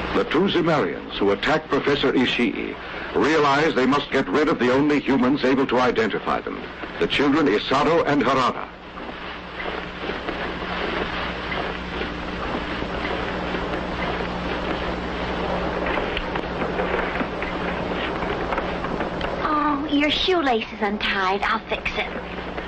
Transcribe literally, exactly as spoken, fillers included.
The two Zemelians who attacked Professor Ishii realize they must get rid of the only humans able to identify them, the children Isaro and Harada. Oh, your shoelace is untied. I'll fix it.